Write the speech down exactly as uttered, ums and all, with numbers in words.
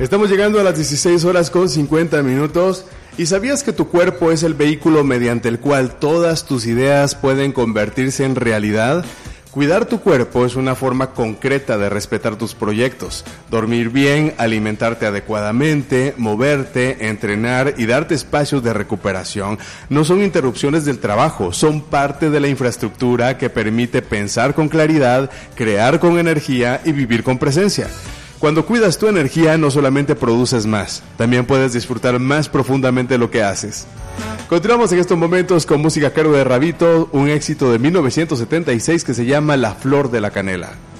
Estamos llegando a las dieciséis horas con cincuenta minutos. ¿Y sabías que tu cuerpo es el vehículo mediante el cual todas tus ideas pueden convertirse en realidad? Cuidar tu cuerpo es una forma concreta de respetar tus proyectos. Dormir bien, alimentarte adecuadamente, moverte, entrenar y darte espacios de recuperación no son interrupciones del trabajo, son parte de la infraestructura que permite pensar con claridad, crear con energía y vivir con presencia. Cuando cuidas tu energía, no solamente produces más, también puedes disfrutar más profundamente lo que haces. Continuamos en estos momentos con música a cargo de Rabito, un éxito de mil novecientos setenta y seis que se llama La Flor de la Canela.